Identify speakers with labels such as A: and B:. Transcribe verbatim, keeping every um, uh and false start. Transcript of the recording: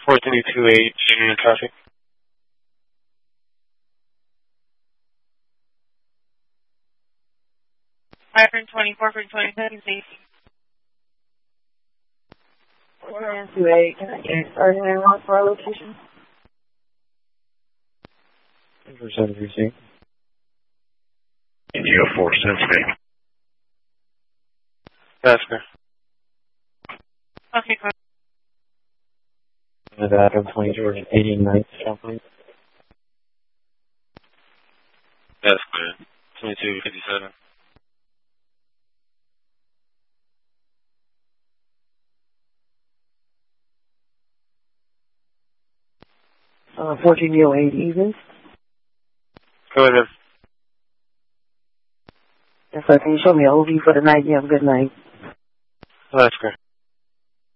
A: four three two eight, Junior traffic.
B: five twenty-four for twenty-seven, safety.
C: four two eight, can I get starting in one for our location?
A: Percent receipt.
D: Indio four sensitive.
A: Oscar.
B: Okay, go.
A: Nevada twenty Georgia eighty-ninth, please. That's clear. twenty-two fifty-seven.
C: Uh, fourteen oh eight, even.
A: Go ahead.
C: Yes, sir. Can you show me a O V for the night? You have a good night.
A: Oscar.